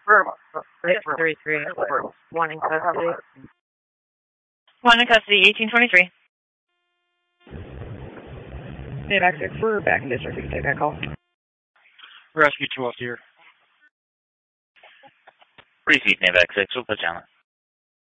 633. One in custody. One in custody, 1823. Back 6, we're back in district. You can take that call. Rescue 2 here. Receive Navac 6, we'll put you on it.